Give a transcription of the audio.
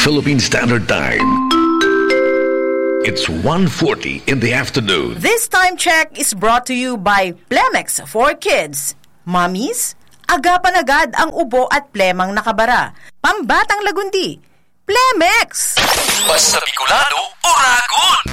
Philippine Standard Time. It's 1:40 in the afternoon. This time check is brought to you by Plemex for Kids. Mommies, agapan agad ang ubo at plemang nakabara. Pambatang lagundi, Plemex! Basta Bicolano, Oragon!